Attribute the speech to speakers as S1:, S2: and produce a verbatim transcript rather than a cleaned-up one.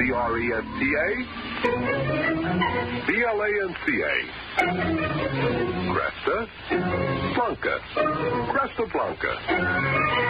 S1: C R E S T A, B L A N C A. Cresta Blanca. Cresta Blanca.